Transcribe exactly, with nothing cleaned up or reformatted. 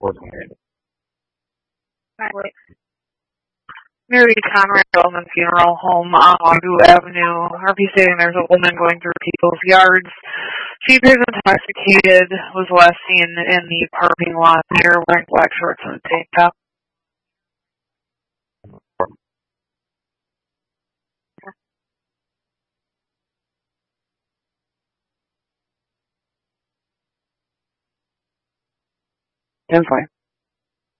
Right. Mary Conrad Bowman Funeral Home on Waterloo Avenue. R P stating there's a woman going through people's yards. She appears intoxicated, was last seen in the parking lot near wearing black shorts and a tank top. ten five.